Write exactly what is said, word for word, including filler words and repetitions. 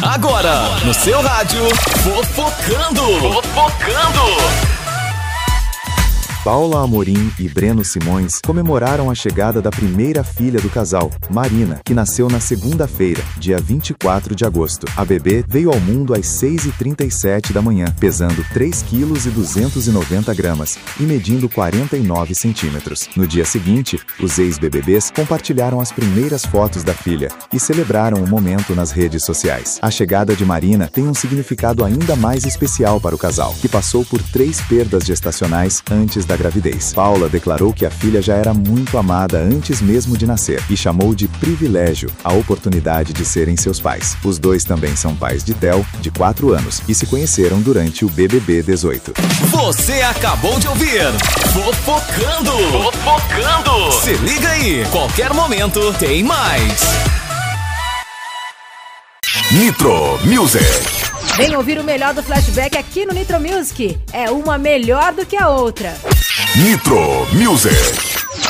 Agora, no seu rádio, Fofocando. Fofocando. Paula Amorim e Breno Simões comemoraram a chegada da primeira filha do casal, Marina, que nasceu na segunda-feira, dia vinte e quatro de agosto. A bebê veio ao mundo às seis e trinta e sete da manhã, pesando três quilos e duzentos e noventa gramas e medindo quarenta e nove centímetros. No dia seguinte, os ex-B B Bs compartilharam as primeiras fotos da filha e celebraram o momento nas redes sociais. A chegada de Marina tem um significado ainda mais especial para o casal, que passou por três perdas gestacionais antes da da gravidez. Paula declarou que a filha já era muito amada antes mesmo de nascer e chamou de privilégio a oportunidade de serem seus pais. Os dois também são pais de Theo, de quatro anos, e se conheceram durante o B B B dezoito. Você acabou de ouvir Fofocando. Fofocando. Se liga aí, qualquer momento tem mais. Nitro Music. Vem ouvir o melhor do Flashback aqui no Nitro Music. É uma melhor do que a outra. Nitro Music.